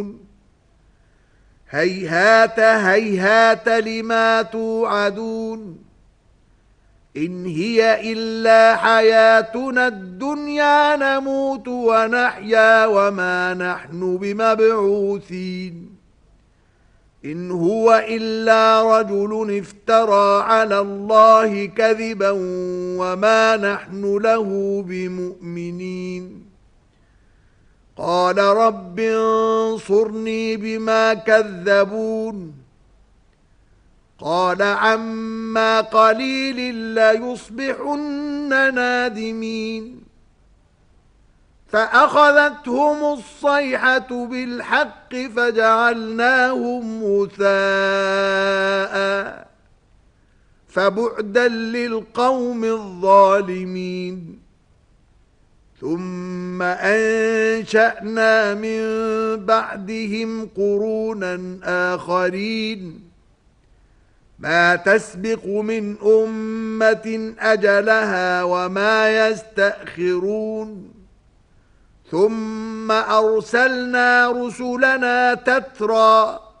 توعدون هيهات هيهات لما توعدون إن هي إلا حياتنا الدنيا نموت ونحيا وما نحن بمبعوثين إن هو إلا رجل افترى على الله كذبا وما نحن له بمؤمنين قال رب انصرني بما كذبون قال عما قليل ليصبحن نادمين فأخذتهم الصيحة بالحق فجعلناهم غثاء فبعدا للقوم الظالمين ثم أنشأنا من بعدهم قرونا آخرين ما تسبق من أمة أجلها وما يستأخرون ثم أرسلنا رسلنا تترى